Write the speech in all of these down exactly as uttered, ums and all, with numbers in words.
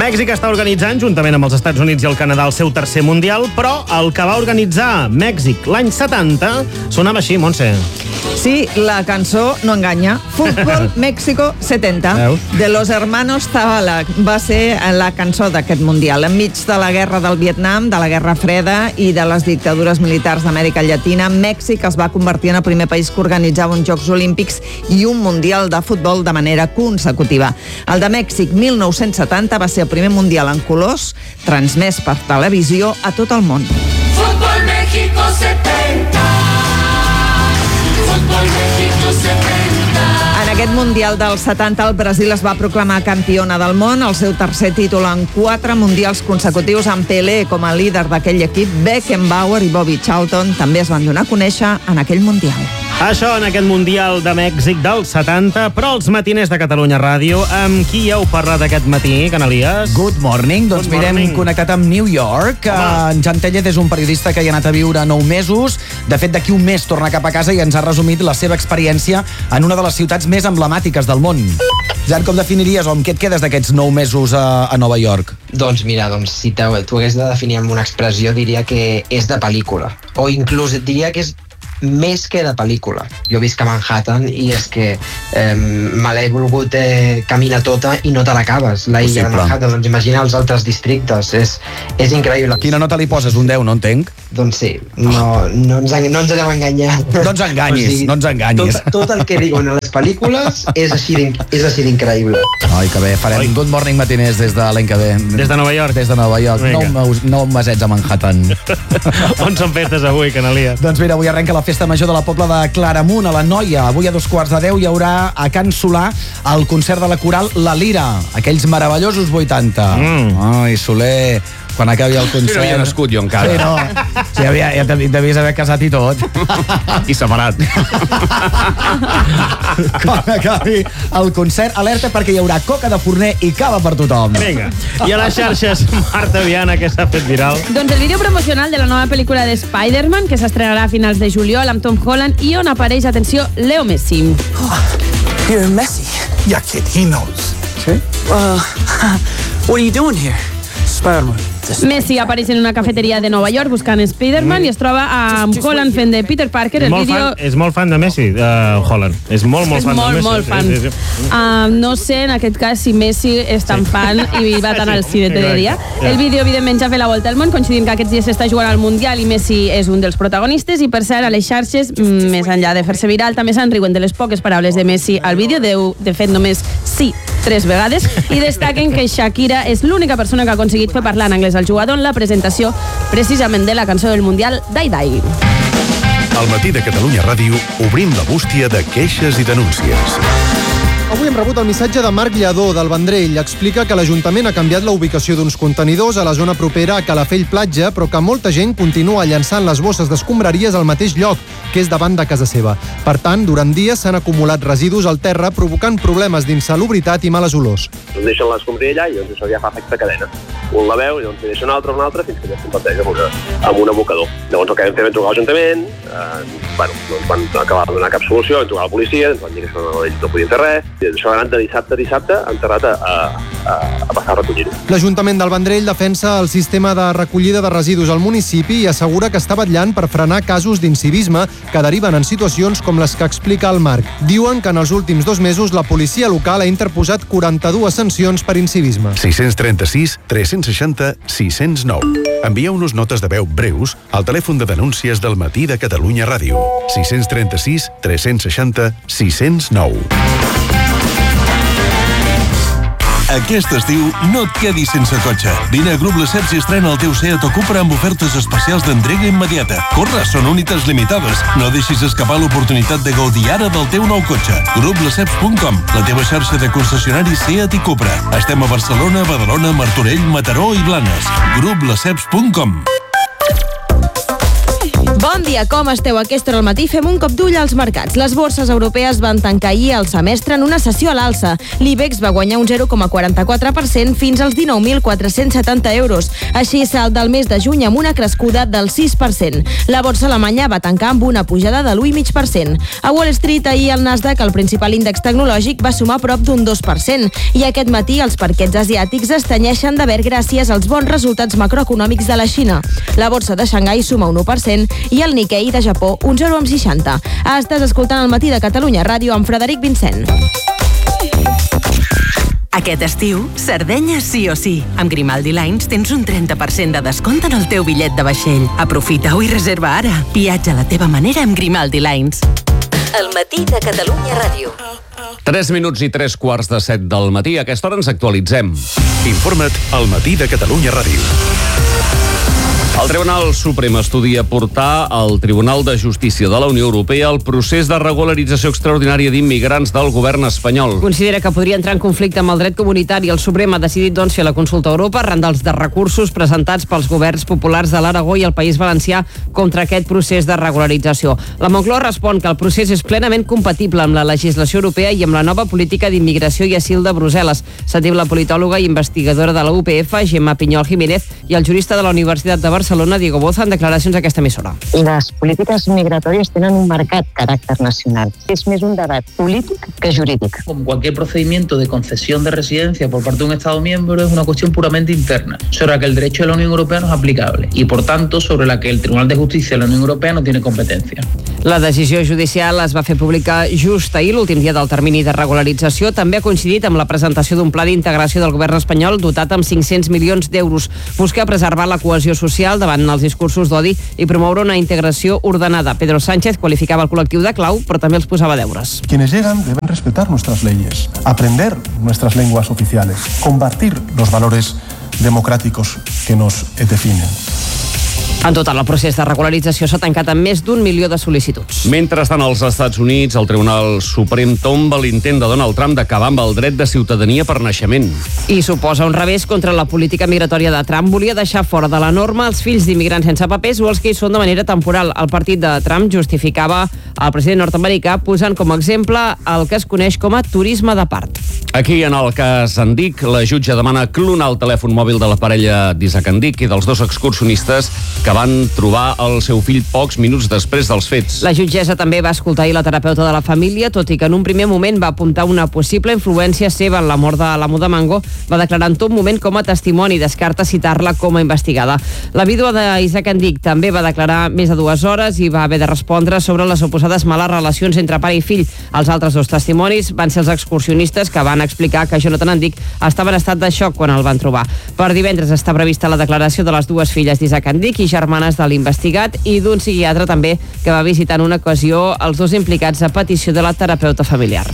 Mèxic està organitzant, juntament amb els Estats Units i el Canadà, el seu tercer Mundial, però el que va organitzar Mèxic l'any setanta sonava així, Montse. Sí, la cançó no enganya. Fútbol México setenta, Veus? de los hermanos Zavala. Va ser la cançó d'aquest Mundial. Enmig de la guerra del Vietnam, de la Guerra Freda i de les dictadures militars d'Amèrica Llatina, Mèxic es va convertir en el primer país que organitzava uns Jocs Olímpics i un Mundial de futbol de manera consecutiva. El de Mèxic mil nou-cents setanta va ser el primer Mundial en colors, transmès per televisió a tot el món. Fútbol México setenta. Fútbol México setenta. En aquest Mundial del setanta, el Brasil es va proclamar campiona del món, el seu tercer títol en quatre mundials consecutius, amb Pelé com a líder d'aquell equip. Beckenbauer i Bobby Charlton també es van donar a conèixer en aquell Mundial. Això en aquest Mundial de Mèxic del setanta, però els matiners de Catalunya Ràdio, amb qui heu parlat aquest matí, Canalies? Good morning, doncs Good mirem morning. connectat amb New York. Uh, en Jan Tellez és un periodista que hi ha anat a viure nou mesos. De fet, d'aquí un mes torna cap a casa i ens ha resumit la seva experiència en una de les ciutats més emblemàtiques del món. Jan, com definiries o amb què et quedes d'aquests nou mesos a, a Nova York? Doncs mira, doncs, si t'ho hagués de definir amb una expressió, diria que és de pel·lícula. O inclús et diria que és més que de pel·lícula. Jo visc a Manhattan i és que eh, me l'he volgut eh, caminar tota i no te l'acabes, la illa de Manhattan. Doncs imagina els altres districtes, és, és increïble. Quina nota li poses? Un deu, no entenc? Doncs sí, no, no, ens, no ens hem enganyat. No ens enganyis, o sigui, no ens enganyis. Tot, tot el que diuen a les pel·lícules és així d'increïble. Ai, que bé, farem Oi. Good Morning matiners des de l'any que ve. Des de Nova York. Des de Nova York. Nou, nou mesets a Manhattan. On són festes avui, Canalies? Doncs mira, avui arrenca la festa major de la Pobla de Claramunt, a la Noia. Avui a dos quarts de deu hi haurà a Can Solà el concert de la coral La Lira, aquells meravellosos vuitanta. Mm. Ai, Soler, quan acabi el concert... Sí, no havia nascut jo encara. Sí, no. Sí, havia, ja t'havies haver casat i tot. I separat. Quan acabi el concert, alerta perquè hi haurà coca de forner i cava per tothom. Vinga. I a les xarxes, Marta Viana, que s'ha fet viral. Doncs el vídeo promocional de la nova pel·lícula de Spider-Man, que s'estrenarà a finals de juliol amb Tom Holland i on apareix, atenció, Leo Messi. Oh, you're Messi. Yeah, kid, he knows. Sí? Uh, what are you doing here? Spider-Man. Messi apareix en una cafeteria de Nova York buscant Spider-Man mm. i es troba amb Holland fent de Peter Parker. El molt vídeo... fan, és molt fan de Messi, uh, Holland. És molt, molt és fan molt, de Messi. molt fan. Sí, sí, sí. Uh, no sé, en aquest cas, si Messi és tan sí. fan i va tant al cine de dia. Yeah. El vídeo, evidentment, ja fa la volta al món, coincidint que aquests dies s'està jugant al Mundial i Messi és un dels protagonistes. I, per cert, a les xarxes, més enllà de fer-se viral, també se'n riuen de les poques paraules de Messi al vídeo. Deu, de fet, només sí tres vegades, i destaquen que Shakira és l'única persona que ha aconseguit fer parlar en anglès al jugador en la presentació precisament de la cançó del Mundial, Die Die. Al matí de Catalunya Ràdio obrim la bústia de queixes i denúncies. Avui hem rebut el missatge de Marc Lledó, del Vendrell. Explica que l'Ajuntament ha canviat la ubicació d'uns contenidors a la zona propera a Calafell Platja, però que molta gent continua llançant les bosses d'escombraries al mateix lloc, que és davant de casa seva. Per tant, durant dies s'han acumulat residus al terra, provocant problemes d'insalubritat i males olors. Doncs deixen l'escombraria allà i doncs això ja fa efecte cadena. Un la veu i doncs deixa un altre, un altre, fins que ja es converteix en, una, en un abocador. Llavors el que vam fer vam trucar a l'Ajuntament, eh, bueno, doncs van acabar de donar cap solució, vam trucar a la policia, ens van dir que això no, ells no podien fer res, i això ha anat de dissabte a dissabte, enterrat a, a, a passar a recollir-ho. L'Ajuntament del Vendrell defensa el sistema de recollida de residus al municipi i assegura que està vetllant per frenar casos d'incivisme que deriven en situacions com les que explica el Marc. Diuen que en els últims dos mesos la policia local ha interposat quaranta-dues sancions per incivisme. sis tres sis, tres seixanta, sis zero nou. Envieu-nos notes de veu breus al telèfon de denúncies del matí de Catalunya Ràdio. sis tres sis, tres seixanta, sis zero nou. Aquest estiu no et quedis sense cotxe. Vine a Grup Lesseps i estrena el teu Seat o Cupra amb ofertes especials d'entrega immediata. Corre, són unitats limitades. No deixis escapar l'oportunitat de gaudir ara del teu nou cotxe. grup lesseps punt com, la teva xarxa de concessionaris Seat i Cupra. Estem a Barcelona, Badalona, Martorell, Mataró i Blanes. grup lesseps punt com. Bon dia, com esteu? Aquesta hora al matí fem un cop d'ull als mercats. Les borses europees van tancar ahir el semestre en una sessió a l'alça. L'IBEX va guanyar un zero coma quaranta-quatre per cent fins als dinou mil quatre-cents setanta euros. Així salta el mes de juny amb una crescuda del sis per cent. La borsa alemanya va tancar amb una pujada de l'u coma cinc per cent. A Wall Street ahir el Nasdaq, el principal índex tecnològic, va sumar prop d'un dos per cent. I aquest matí els parquets asiàtics es tenyeixen de verd gràcies als bons resultats macroeconòmics de la Xina. La borsa de Xangai suma un u per cent i el Nikkei de Japó un zero coma seixanta. Estàs escoltant el Matí de Catalunya Ràdio amb Frederic Vincent. Aquest estiu, Sardenya sí o sí. Amb Grimaldi Lines tens un trenta per cent de descompte en el teu bitllet de vaixell. Aprofita-ho i reserva ara. Viatja a la teva manera amb Grimaldi Lines. El Matí de Catalunya Ràdio. tres minuts i tres quarts de set del matí. A aquesta hora ens actualitzem. Informa't al Matí de Catalunya Ràdio. El Tribunal Suprem estudia portar al Tribunal de Justícia de la Unió Europea el procés de regularització extraordinària d'immigrants del govern espanyol. Considera que podria entrar en conflicte amb el dret comunitari. El Suprem ha decidit, doncs, fer la consulta a Europa arran dels de recursos presentats pels governs populars de l'Aragó i el País Valencià contra aquest procés de regularització. La Moncloa respon que el procés és plenament compatible amb la legislació europea i amb la nova política d'immigració i asil de Brussel·les. Sentim la politòloga i investigadora de la U P F, Gemma Pinyol Jiménez, i el jurista de la Universitat de Barcelona, Barcelona, Diego Boza, en declaracions a aquesta emissora. Les polítiques migratòries tenen un marcat caràcter nacional. És més un debat polític que jurídic. Como cualquier procedimiento de concesión de residencia por parte de un Estado miembro, es una cuestión puramente interna, sobre la que el derecho de la Unión Europea no es aplicable y, por tanto, sobre la que el Tribunal de Justicia de la Unión Europea no tiene competencia. La decisió judicial es va fer pública just ahir, l'últim dia del termini de regularització. També ha coincidit amb la presentació d'un pla d'integració del govern espanyol dotat amb cinc-cents milions d'euros. Busca preservar la cohesió social davant els discursos d'odi i promoure una integració ordenada. Pedro Sánchez qualificava el col·lectiu de clau, però també els posava deures. Quienes llegan deben respetar nuestras leyes, aprender nuestras lenguas oficiales, combatir los valores democráticos que nos definen. En total, el procés de regularització s'ha tancat amb més d'un milió de sol·licituds. Mentrestant, als Estats Units, el Tribunal Suprem tomba l'intent de Donald Trump d'acabar amb el dret de ciutadania per naixement. I suposa un revés contra la política migratòria de Trump. Volia deixar fora de la norma els fills d'immigrants sense papers o els que hi són de manera temporal. El partit de Trump justificava el president nord-americà posant com a exemple el que es coneix com a turisme de part. Aquí, en el cas Andic, la jutge demana clonar el telèfon mòbil de la parella d'Isaac Andic i dels dos excursionistes que van trobar el seu fill pocs minuts després dels fets. La jutgessa també va escoltar ahir la terapeuta de la família, tot i que en un primer moment va apuntar una possible influència seva en la mort de l'amo de Mango, va declarar en tot moment com a testimoni i descarta citar-la com a investigada. La vídua d'Isaac Andic també va declarar més de dues hores i va haver de respondre sobre les oposades males relacions entre pare i fill. Els altres dos testimonis van ser els excursionistes que van explicar que Jonathan Andic estava en estat de xoc quan el van trobar. Per divendres està prevista la declaració de les dues filles d'Isaac Andic i germanes de l'investigat i d'un psiquiatre també que va visitar en una ocasió els dos implicats a petició de la terapeuta familiar.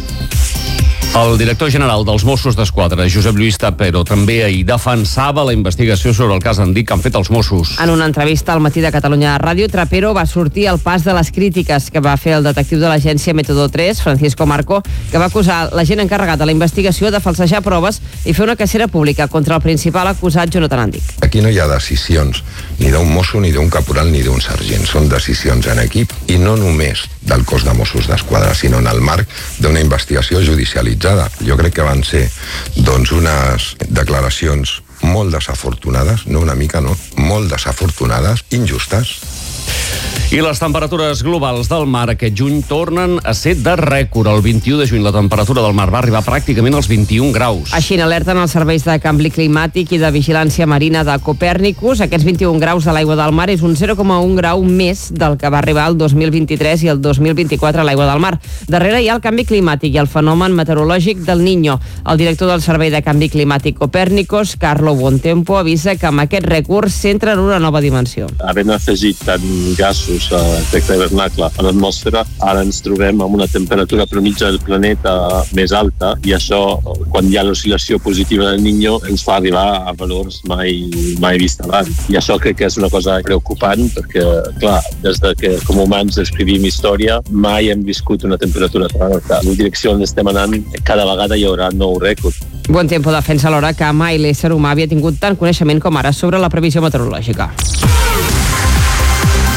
El director general dels Mossos d'Esquadra, Josep Lluís Tapero, també ahir defensava la investigació sobre el cas Andic que han fet els Mossos. En una entrevista al Matí de Catalunya Ràdio, Trapero va sortir al pas de les crítiques que va fer el detectiu de l'agència Método tres, Francisco Marco, que va acusar l'agent encarregat de la investigació de falsejar proves i fer una cacera pública contra el principal acusat, Jonathan Andic. Aquí no hi ha decisions ni d'un mosso, ni d'un caporal, ni d'un sergent. Són decisions en equip i no només del cos de Mossos d'Esquadra, sinó en el marc d'una investigació judicialitzada. Jo crec que van ser doncs, unes declaracions molt desafortunades, no una mica, no, molt desafortunades, injustes. I les temperatures globals del mar aquest juny tornen a ser de rècord. El vint-i-u de juny la temperatura del mar va arribar pràcticament als vint-i-un graus. Així n'alerten els serveis de canvi climàtic i de vigilància marina de Copèrnicus. Aquests vint-i-un graus de l'aigua del mar és un zero coma un grau més del que va arribar el dos mil vint-i-tres i el dos mil vint-i-quatre a l'aigua del mar. Darrere hi ha el canvi climàtic i el fenomen meteorològic del Niño. El director del Servei de Canvi Climàtic Copèrnicus, Carlo Bontempo, avisa que amb aquest rècord s'entra en una nova dimensió. Havent afegit tant gasos a efecte hivernacle a l'atmosfera, ara ens trobem amb una temperatura mitja del planeta més alta i això, quan hi ha l'oscil·lació positiva del Niño, ens fa arribar a valors mai, mai vist abans. I això crec que és una cosa preocupant perquè, clar, des de que com humans escrivim història, mai hem viscut una temperatura tan alta. La direcció on estem anant, cada vegada hi haurà nou rècord. Bontempo defensa alhora que mai l'ésser humà havia tingut tant coneixement com ara sobre la previsió meteorològica.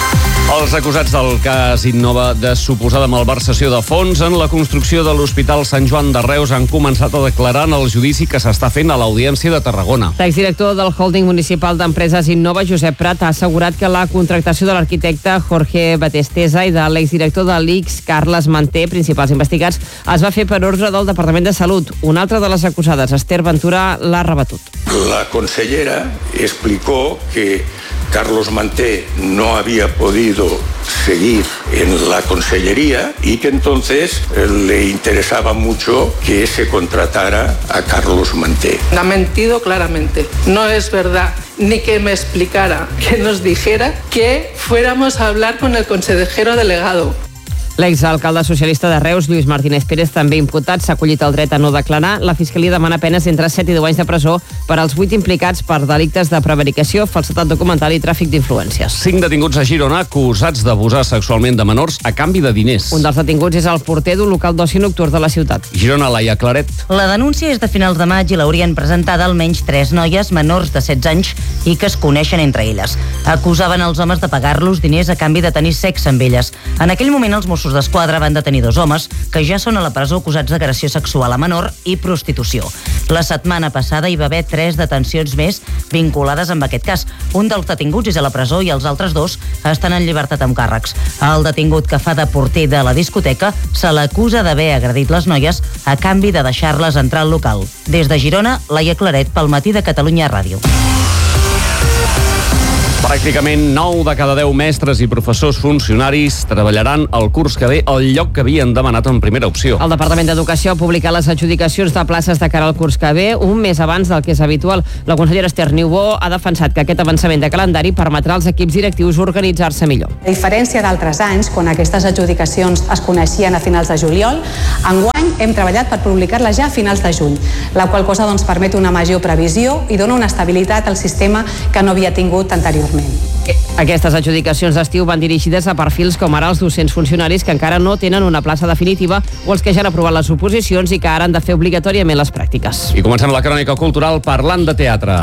Els acusats del cas Innova de suposada malversació de fons en la construcció de l'Hospital Sant Joan de Reus han començat a declarar en el judici que s'està fent a l'Audiència de Tarragona. L'exdirector del holding municipal d'empreses Innova, Josep Prat, ha assegurat que la contractació de l'arquitecte Jorge Batestesa i de l'exdirector de l'I C S, Carles Manté, principals investigats, es va fer per ordre del Departament de Salut. Una altra de les acusades, Esther Ventura, l'ha rebatut. La consellera explicó que Carlos Manté no había podido seguir en la consellería y que entonces eh, le interesaba mucho que se contratara a Carlos Manté. Ha mentido claramente. No es verdad ni que me explicara, que nos dijera que fuéramos a hablar con el consejero delegado. L'exalcalde socialista de Reus, Lluís Martínez Pérez, també imputat, s'ha acollit el dret a no declarar. La Fiscalia demana penes entre set i deu anys de presó per als vuit implicats per delictes de prevaricació, falsedat documental i tràfic d'influències. Cinc detinguts a Girona acusats d'abusar sexualment de menors a canvi de diners. Un dels detinguts és el porter d'un local d'oci nocturn de la ciutat. Girona, Laia Claret. La denúncia és de finals de maig i l'haurien presentada almenys tres noies menors de setze anys i que es coneixen entre elles. Acusaven els homes de pagar-los diners a canvi de tenir sexe amb elles. En aquell moment els Mossos d'Esquadra van detenir dos homes que ja són a la presó acusats d'agressió sexual a menor i prostitució. La setmana passada hi va haver tres detencions més vinculades amb aquest cas. Un dels detinguts és a la presó i els altres dos estan en llibertat amb càrrecs. El detingut que fa de porter de la discoteca se l'acusa d'haver agredit les noies a canvi de deixar-les entrar al local. Des de Girona, Laia Claret, pel Matí de Catalunya Ràdio. Pràcticament nou de cada deu mestres i professors funcionaris treballaran el curs que ve al lloc que havien demanat en primera opció. El Departament d'Educació ha publicat les adjudicacions de places de cara al curs que ve un mes abans del que és habitual. La consellera Esther Niubó ha defensat que aquest avançament de calendari permetrà als equips directius organitzar-se millor. A diferència d'altres anys, quan aquestes adjudicacions es coneixien a finals de juliol, enguany hem treballat per publicar-les ja a finals de juny, la qual cosa doncs, permet una major previsió i dona una estabilitat al sistema que no havia tingut anteriorment. Aquestes adjudicacions d'estiu van dirigides a perfils com ara els docents funcionaris que encara no tenen una plaça definitiva o els que ja han aprovat les oposicions i que ara han de fer obligatòriament les pràctiques. I comencem la crònica cultural parlant de teatre.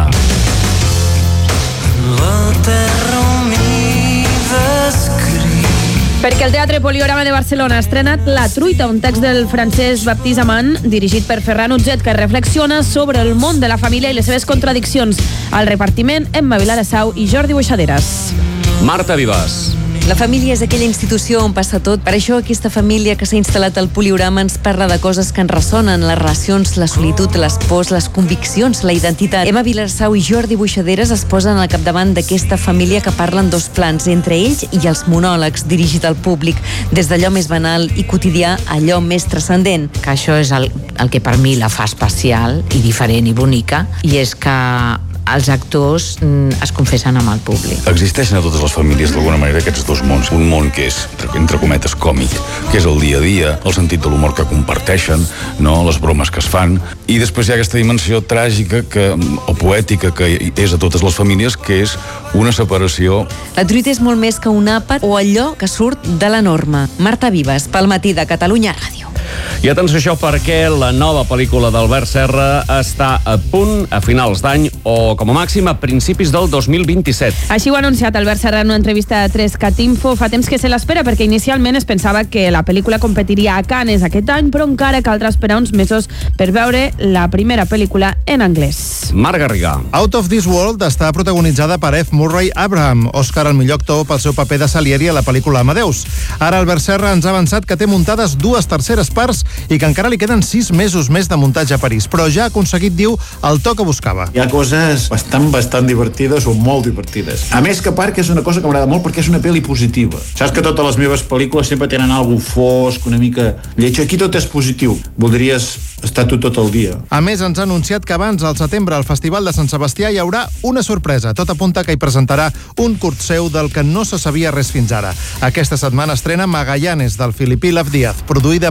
Perquè el Teatre Poliorama de Barcelona ha estrenat La Truita, un text del francès Baptiste Amand, dirigit per Ferran Utget, que reflexiona sobre el món de la família i les seves contradiccions. Al repartiment, Emma Vilarasau i Jordi Buixaderas. Marta Vives. La família és aquella institució on passa tot. Per això aquesta família que s'ha instal·lat al Poliorama ens parla de coses que ens ressonen, les relacions, la solitud, les pors, les conviccions, la identitat. Emma Vilarasau i Jordi Buixaderas es posen al capdavant d'aquesta família que parla en dos plans, entre ells i els monòlegs, dirigit al públic, des d'allò més banal i quotidià a allò més transcendent. Que això és el, el que per mi la fa especial i diferent i bonica, i és que els actors mm, es confessen amb el públic. Existeixen a totes les famílies d'alguna manera aquests dos mons. Un món que és, entre cometes, còmic, que és el dia a dia, el sentit de l'humor que comparteixen, no? Les bromes que es fan, i després hi ha aquesta dimensió tràgica que, o poètica que és a totes les famílies, que és una separació. La truita és molt més que un àpat o allò que surt de la norma. Marta Vives, pel Matí de Catalunya Ràdio. I atenció a això perquè la nova pel·lícula d'Albert Serra està a punt a finals d'any o com a màxim a principis del dos mil vint-i-set. Així ho ha anunciat Albert Serra en una entrevista a tres cat info. Fa temps que se l'espera perquè inicialment es pensava que la pel·lícula competiria a Cannes aquest any, però encara caldrà esperar uns mesos per veure la primera pel·lícula en anglès. Marc Garrigà. Out of This World està protagonitzada per F. Murray Abraham, Òscar al millor actor pel seu paper de Salieri a la pel·lícula Amadeus. Ara Albert Serra ens ha avançat que té muntades dues terceres parts i que encara li queden sis mesos més de muntatge a París, però ja ha aconseguit, diu, el to que buscava. Hi ha coses bastant, bastant divertides o molt divertides. A més que a part que és una cosa que m'agrada molt perquè és una pel·li positiva. Saps que totes les meves pel·lícules sempre tenen alguna fosc, una mica lleig. Aquí tot és positiu. Voldries estar tu tot el dia. A més, ens ha anunciat que abans, al setembre, al Festival de Sant Sebastià hi haurà una sorpresa. Tot apunta que hi presentarà un curt seu del que no se sabia res fins ara. Aquesta setmana estrena Magallanes, del filipí Lav Díaz, produïda per ell.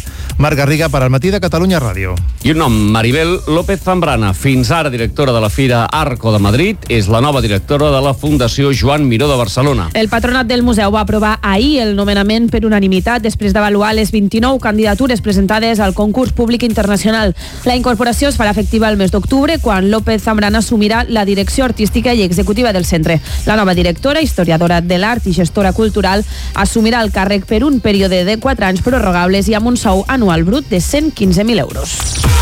Marc Garriga per al Matí de Catalunya Ràdio. I un nom, Maribel López Zambrana, fins ara directora de la Fira Arco de Madrid, és la nova directora de la Fundació Joan Miró de Barcelona. El patronat del museu va aprovar ahir el nomenament per unanimitat després d'avaluar les vint-i-nou candidatures presentades al concurs públic internacional. La incorporació es farà efectiva el mes d'octubre, quan López Zambrana assumirà la direcció artística i executiva del centre. La nova directora, historiadora de l'art i gestora cultural, assumirà el càrrec per un període de quatre anys prorrogables i amb un sou anual brut de cent quinze mil euros.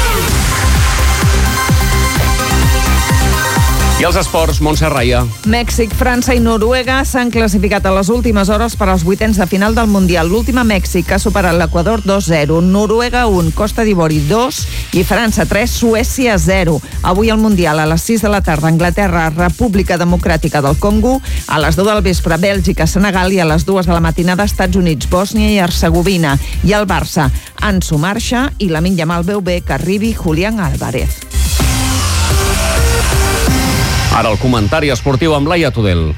I els esports, Montse Raia. Mèxic, França i Noruega s'han classificat a les últimes hores per als vuitens de final del Mundial. L'última, Mèxic, ha superat l'Equador dos zero, Noruega un, Costa d'Ivori dos i França tres, Suècia zero. Avui al Mundial, a les sis de la tarda, Anglaterra, República Democràtica del Congo, a les deu del vespre, Bèlgica, Senegal i a les dues de la matinada, Estats Units, Bòsnia i Hercegovina. I el Barça, Ansu marxa i Lamine Yamal veu bé que arribi Julián Álvarez. Ara el comentari esportiu amb Laia Tudel.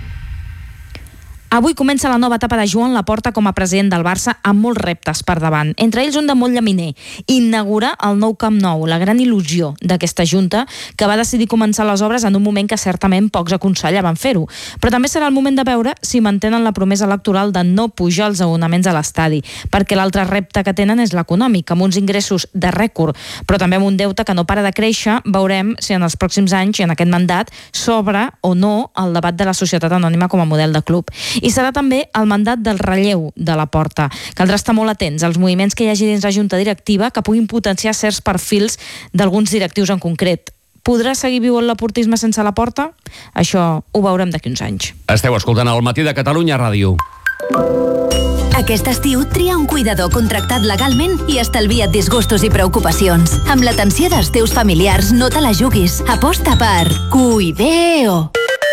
Avui comença la nova etapa de Joan Laporta com a president del Barça amb molts reptes per davant. Entre ells un de molt llaminer, inaugurar el nou Camp Nou, la gran il·lusió d'aquesta junta que va decidir començar les obres en un moment que certament pocs aconsellaven fer-ho. Però també serà el moment de veure si mantenen la promesa electoral de no pujar els abonaments a l'estadi, perquè l'altre repte que tenen és l'econòmic, amb uns ingressos de rècord, però també amb un deute que no para de créixer. Veurem si en els pròxims anys i en aquest mandat s'obre o no el debat de la societat anònima com a model de club. I serà també el mandat del relleu de Laporta. Caldrà estar molt atents als moviments que hi hagi dins la junta directiva que puguin potenciar certs perfils d'alguns directius en concret. Podrà seguir viu el laportisme sense Laporta? Això ho veurem d'aquí uns anys. Esteu escoltant el Matí de Catalunya Ràdio. Aquest estiu tria un cuidador contractat legalment i estalvia't disgustos i preocupacions. Amb l'atenció dels teus familiars no te la juguis. Aposta per Cuideo.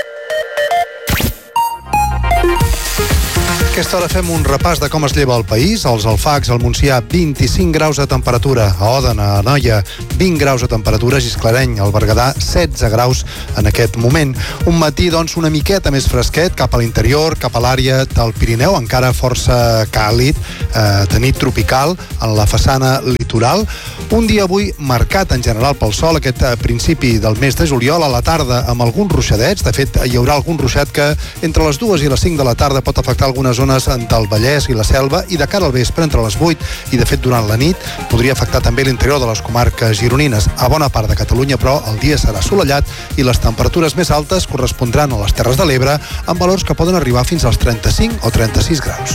A aquesta hora fem un repàs de com es lleva el país. Als Alfacs, al Montsià, vint-i-cinc graus de temperatura. A Òdena, a Anoia, vint graus de temperatura. A Gisclareny, al Berguedà, setze graus en aquest moment. Un matí, doncs, una miqueta més fresquet cap a l'interior, cap a l'àrea del Pirineu, encara força càlid, eh, de nit tropical en la façana litoral. Un dia avui marcat en general pel sol, aquest eh, principi del mes de juliol, a la tarda amb alguns ruixadets. De fet, hi haurà algun ruixat que entre les dues i les cinc de la tarda pot afectar algunes zones del Vallès i la Selva, i de cara al vespre, entre les vuit i de fet durant la nit, podria afectar també l'interior de les comarques gironines. A bona part de Catalunya, però, el dia serà assolellat i les temperatures més altes correspondran a les Terres de l'Ebre, amb valors que poden arribar fins als trenta-cinc o trenta-sis graus.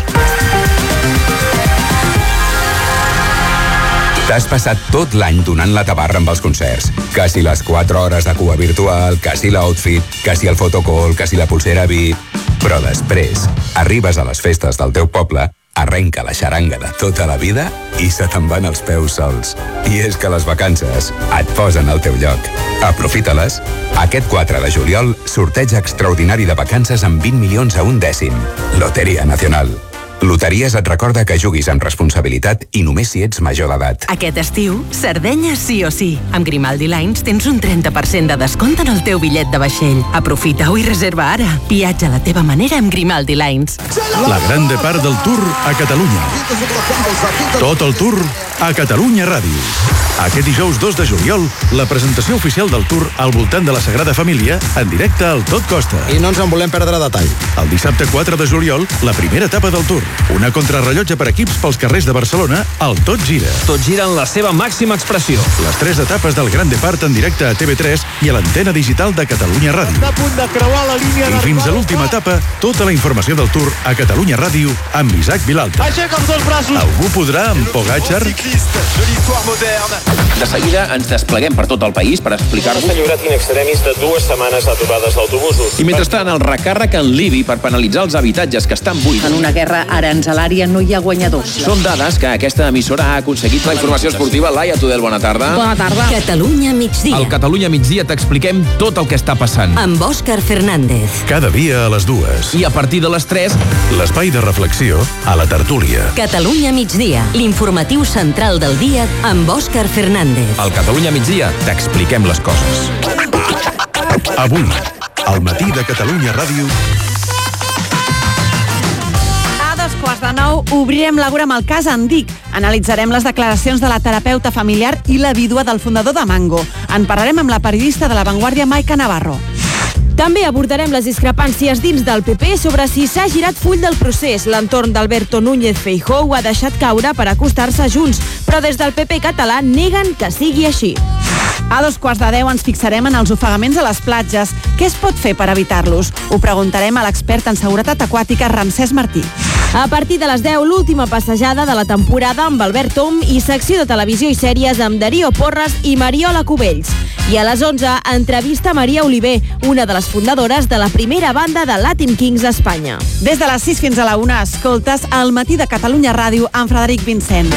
T'has passat tot l'any donant la tabarra amb els concerts. Que si les quatre hores de cua virtual, que si l'outfit, que si el fotocall, que si la pulsera V I P... Però després, arribes a les festes del teu poble, arrenca la xaranga de tota la vida i se te'n van els peus sols. I és que les vacances et posen al teu lloc. Aprofita-les. Aquest quatre de juliol, sorteig extraordinari de vacances amb vint milions a un dècim. Loteria Nacional. Loteries et recorda que juguis amb responsabilitat i només si ets major d'edat. Aquest estiu, Sardenya sí o sí. Amb Grimaldi Lines tens un trenta per cent de descompte en el teu bitllet de vaixell. Aprofita-ho i reserva ara. Viatja a la teva manera amb Grimaldi Lines. La gran part del Tour a Catalunya. Tot el Tour a Catalunya Ràdio. Aquest dijous dos de juliol, la presentació oficial del Tour al voltant de la Sagrada Família en directe al Tot Costa. I no ens en volem perdre detall. El dissabte quatre de juliol, la primera etapa del Tour. Una contrarrellotge per equips pels carrers de Barcelona al Tot Gira. Tot gira en la seva màxima expressió. Les tres etapes del Gran Depart en directe a T V tres i a l'antena digital de Catalunya Ràdio. Està a punt de creuar la línia I fins a l'última etapa, tota la informació del Tour a Catalunya Ràdio amb Isaac Vilalta. Aixeca els dos braços. Algú podrà amb Pogacar? De seguida ens despleguem per tot el país per explicar-vos... S'ha lliurat in extremis de dues setmanes d'aturades d'autobusos. I mentrestant, el recàrrec en l'I B I per penalitzar els habitatges que estan buits. En una guerra aranzelària no hi ha guanyadors. Són dades que aquesta emissora ha aconseguit. La informació esportiva, Laia Tudel, bona tarda. Bona tarda. Catalunya migdia. Al Catalunya migdia t'expliquem tot el que està passant. Amb Òscar Fernández. Cada dia a les dues. I a partir de les tres... L'espai de reflexió a la tertúlia. Catalunya migdia. L'informatiu central del dia amb Òscar Fernández. Al Catalunya migdia t'expliquem les coses. Avui, al Matí de Catalunya Ràdio... quarts de nou obrirem l'Àgora amb el cas Andic. Analitzarem les declaracions de la terapeuta familiar i la vídua del fundador de Mango. En parlarem amb la periodista de La Vanguardia, Maica Navarro. També abordarem les discrepàncies dins del P P sobre si s'ha girat full del procés. L'entorn d'Alberto Núñez Feijóo ha deixat caure per acostar-se a Junts, però des del P P català neguen que sigui així. A dos quarts de deu ens fixarem en els ofegaments a les platges. Què es pot fer per evitar-los? Ho preguntarem a l'expert en seguretat aquàtica Ramsès Martí. A partir de les deu, l'última passejada de la temporada amb Albert Tom i secció de televisió i sèries amb Darío Porras i Mariola Cubells. I a les onze, entrevista a Maria Oliver, una de les fundadores de la primera banda de Latin Kings a Espanya. Des de les sis fins a la una, escoltes El matí de Catalunya Ràdio amb Frederic Vincent.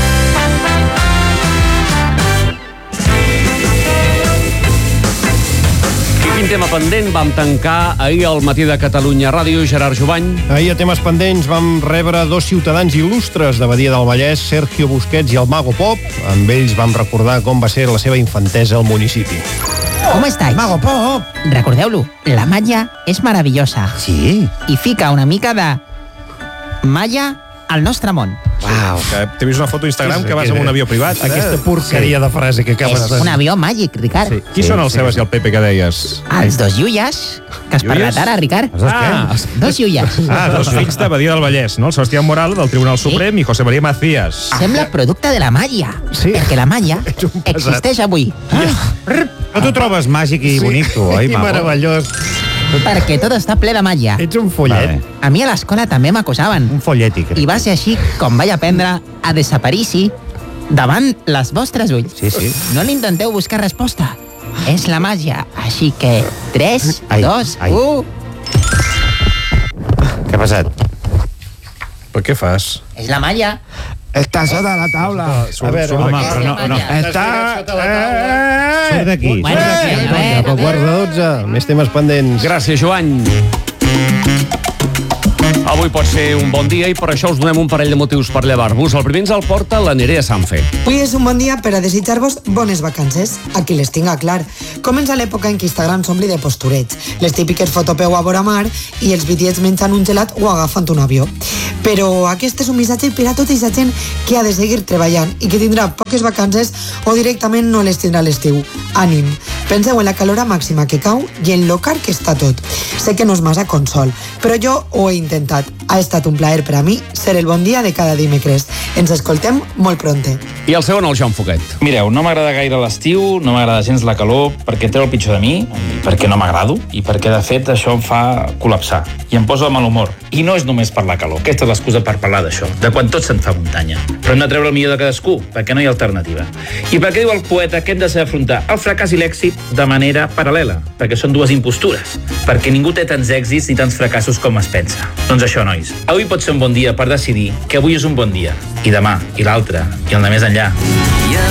Quin tema pendent vam tancar ahir al matí de Catalunya Ràdio, Gerard Jovany? Ahir a temes pendents vam rebre dos ciutadans il·lustres de Badia del Vallès, Sergio Busquets i el Mago Pop. Amb ells vam recordar com va ser la seva infantesa al municipi. ¿Cómo estáis? Mago Pop. Recordeu-lo, la malla és maravillosa. Sí? I fica una mica de malla al nostre món. Wow. T'he vist una foto a Instagram que vas amb un avió privat. Aquesta porqueria de frase que acabes de dir. És un avió màgic, Ricard. Sí. Qui sí, són els sí. Sebas i el Pepe que deies? Els dos iulles que has parlat ara, Ricard. Ah, dos iulles. Ah, dos fills de Badia del Vallès, no? El Sebastián Moral del Tribunal sí. Suprem i José María Macías. Sembla producte de la malla. Sí. Perquè la malla existeix avui. Ah. No t'ho trobes màgic i sí. bonic, tu, oi, Mago? Meravellós. Perquè tot està ple de malla. Ets un follet. Vale. A mi a l'escola també m'acusaven. Un follètic. I va ser així com vaig aprendre a desaparèixer davant les vostres ulls. Sí, sí. No l'intenteu buscar resposta. És la màgia. Així que tres, dos, u... Què ha passat? Per què fas? És la malla. Està sota la taula. A veure, home, però no, no. Està... Surt d'aquí. Bueno, Cap al quart de dotze. Més temes pendents. Gràcies, Joan. Avui pot ser un bon dia i per això us donem un parell de motius per llevar-vos. El primer ens el porta la Nerea Sanfe. Avui és un bon dia per a desitjar-vos bones vacances. Aquí les tinc a clar. Comença l'època en què Instagram s'ompli de postureig. Les típiques fotopeu a vora mar i els bitllets menjant un gelat o agafant un avió. Però aquest és un missatge per a tota aquesta gent que ha de seguir treballant i que tindrà poques vacances o directament no les tindrà a l'estiu. Ànim. Penseu en la calora màxima que cau i en lo car que està tot. Sé que no és massa consol, però jo ho he intentat. Ha estat un plaer per a mi ser el bon dia de cada dimecres. Ens escoltem molt pronte. I el segon, el Joan Foguet. Mireu, no m'agrada gaire l'estiu, no m'agrada gens la calor, perquè treu el pitjor de mi, i perquè no m'agrado, i perquè, de fet, això em fa col·lapsar. I em posa de mal humor. I no és només per la calor. Aquesta és l'excusa per parlar d'això, de quan tot se'n fa muntanya. Però hem de treure el millor de cadascú, perquè no hi ha alternativa. I perquè diu el poeta que hem de saber afrontar el fracàs i l'èxit de manera paral·lela, perquè són dues impostures, perquè ningú té tants èxits ni tants fracassos com es pensa. Doncs això, nois, avui pot ser un bon dia per decidir que avui és un bon dia, i demà, i l'altre, i el de més enllà.